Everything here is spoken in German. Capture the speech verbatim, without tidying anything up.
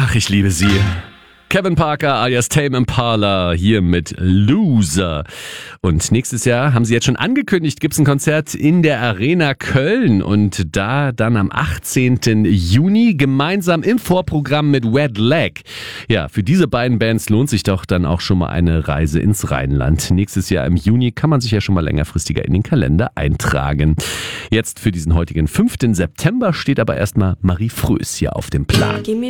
Ach, ich liebe sie. Kevin Parker alias Tame Impala hier mit Loser. Und nächstes Jahr, haben sie jetzt schon angekündigt, gibt's ein Konzert in der Arena Köln. Und da dann am achtzehnten Juni gemeinsam im Vorprogramm mit Wet Leg. Ja, für diese beiden Bands lohnt sich doch dann auch schon mal eine Reise ins Rheinland. Nächstes Jahr im Juni kann man sich ja schon mal längerfristiger in den Kalender eintragen. Jetzt für diesen heutigen fünften September steht aber erstmal Marie Frös hier auf dem Plan.